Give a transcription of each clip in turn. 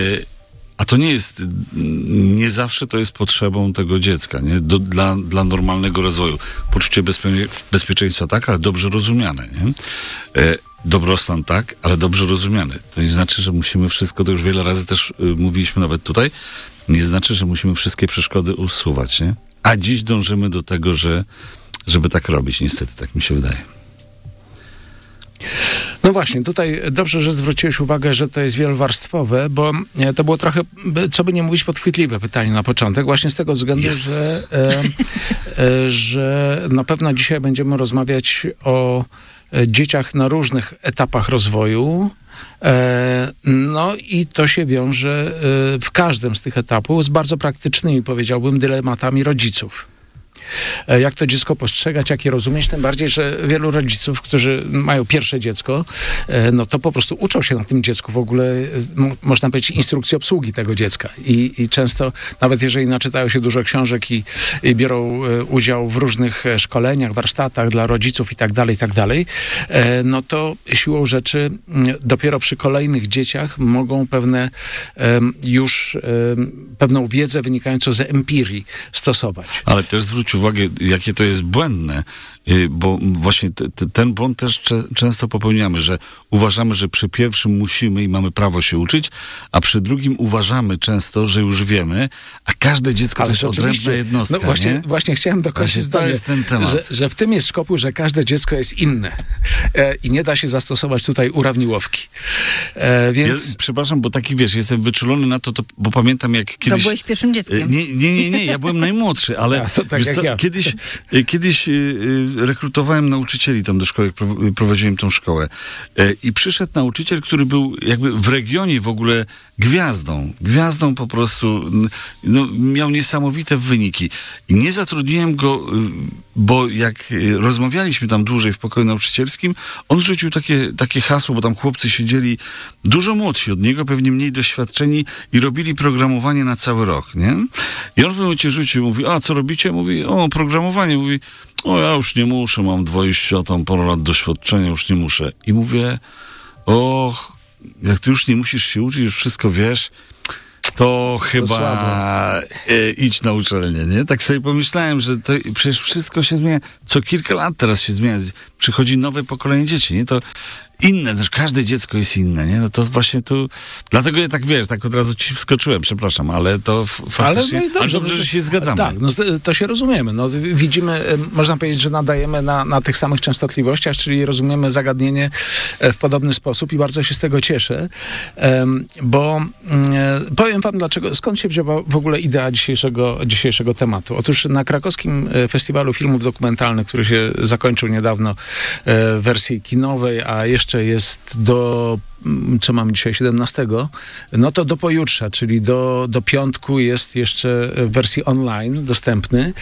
A to nie zawsze to jest potrzebą tego dziecka, nie? Dla normalnego rozwoju. Poczucie bezpieczeństwa tak, ale dobrze rozumiane, nie? Dobrostan tak, ale dobrze rozumiany. To nie znaczy, że musimy wszystko, to już wiele razy też mówiliśmy nawet tutaj, nie znaczy, że musimy wszystkie przeszkody usuwać, nie? A dziś dążymy do tego, żeby tak robić. Niestety, tak mi się wydaje. No właśnie, tutaj dobrze, że zwróciłeś uwagę, że to jest wielowarstwowe, bo to było trochę, co by nie mówić, podchwytliwe pytanie na początek, właśnie z tego względu, że na pewno dzisiaj będziemy rozmawiać o dzieciach na różnych etapach rozwoju. No i to się wiąże w każdym z tych etapów z bardzo praktycznymi, powiedziałbym, dylematami rodziców. Jak to dziecko postrzegać, jak je rozumieć, tym bardziej, że wielu rodziców, którzy mają pierwsze dziecko, no to po prostu uczą się na tym dziecku w ogóle, można powiedzieć, instrukcji obsługi tego dziecka. I często, nawet jeżeli naczytają się dużo książek i biorą udział w różnych szkoleniach, warsztatach dla rodziców i tak dalej, no to siłą rzeczy dopiero przy kolejnych dzieciach mogą pewną wiedzę wynikającą z empirii stosować. Ale też zwróć uwagę, jakie to jest błędne, bo właśnie ten błąd też często popełniamy, że uważamy, że przy pierwszym musimy i mamy prawo się uczyć, a przy drugim uważamy często, że już wiemy, a każde dziecko to jest odrębna jednostka. No właśnie chciałem dokończyć zdanie, to jest ten temat. Że w tym jest szkopuł, że każde dziecko jest inne i nie da się zastosować tutaj urawniłowki. Więc... Ja, przepraszam, bo taki, jestem wyczulony na to, bo pamiętam jak kiedyś... To byłeś pierwszym dzieckiem. Nie, ja byłem najmłodszy, ale kiedyś rekrutowałem nauczycieli tam do szkoły, prowadziłem tą szkołę i przyszedł nauczyciel, który był jakby w regionie w ogóle gwiazdą po prostu, no, miał niesamowite wyniki i nie zatrudniłem go, bo jak rozmawialiśmy tam dłużej w pokoju nauczycielskim, on rzucił takie hasło, bo tam chłopcy siedzieli dużo młodsi od niego, pewnie mniej doświadczeni i robili programowanie na cały rok, nie? I on w pewnym momencie rzucił, mówi, a co robicie? Mówi, programowanie. Mówi, ja już nie muszę, mam 20 tam parę lat doświadczenia, już nie muszę. I mówię, jak ty już nie musisz się uczyć, już wszystko wiesz, to chyba idź na uczelnię, nie? Tak sobie pomyślałem, że to przecież wszystko się zmienia. Co kilka lat teraz się zmienia. Przychodzi nowe pokolenie dzieci, nie? To inne, też każde dziecko jest inne, nie? No to właśnie tu... Dlatego ja tak od razu ci wskoczyłem, przepraszam, ale to faktycznie... Ale dobrze, że się zgadzamy. Tak, no to się rozumiemy. No, widzimy, można powiedzieć, że nadajemy na tych samych częstotliwościach, czyli rozumiemy zagadnienie w podobny sposób i bardzo się z tego cieszę, bo powiem wam skąd się wzięła w ogóle idea dzisiejszego tematu. Otóż na krakowskim festiwalu filmów dokumentalnych, który się zakończył niedawno w wersji kinowej, a jeszcze jest co mamy dzisiaj, 17, no to do pojutrze, czyli do piątku jest jeszcze w wersji online dostępny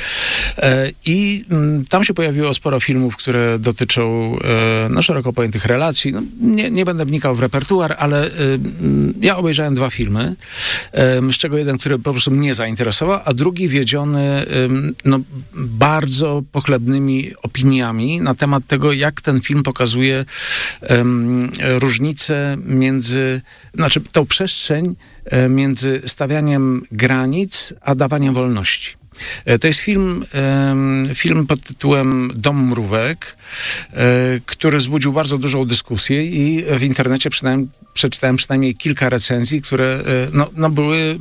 i tam się pojawiło sporo filmów, które dotyczą szeroko pojętych relacji. No, nie będę wnikał w repertuar, ale ja obejrzałem 2 filmy, z czego jeden, który po prostu mnie zainteresował, a drugi wiedziony bardzo pochlebnymi opiniami na temat tego, jak ten film pokazuje różnicę tą przestrzeń między stawianiem granic, a dawaniem wolności. To jest film pod tytułem Dom mrówek, który wzbudził bardzo dużą dyskusję i w internecie przeczytałem przynajmniej kilka recenzji, które były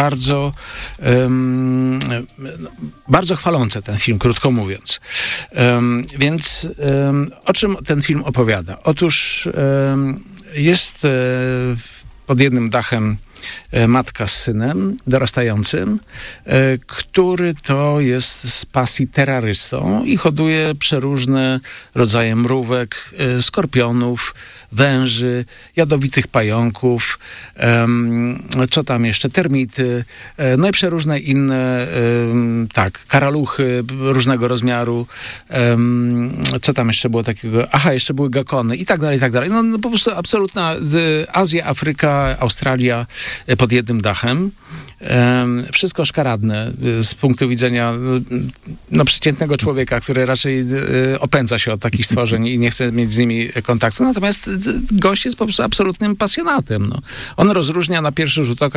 bardzo chwalące ten film, krótko mówiąc. Więc o czym ten film opowiada? Otóż jest pod jednym dachem matka z synem dorastającym, który to jest z pasji terrorystą i hoduje przeróżne rodzaje mrówek, skorpionów, węży, jadowitych pająków, co tam jeszcze, termity, no i przeróżne inne, karaluchy różnego rozmiaru, co tam jeszcze było takiego, jeszcze były gakony i tak dalej, i tak dalej. No po prostu absolutna Azja, Afryka, Australia, pod jednym dachem. Wszystko szkaradne z punktu widzenia przeciętnego człowieka, który raczej opędza się od takich stworzeń i nie chce mieć z nimi kontaktu. Natomiast gość jest po prostu absolutnym pasjonatem. On rozróżnia na pierwszy rzut oka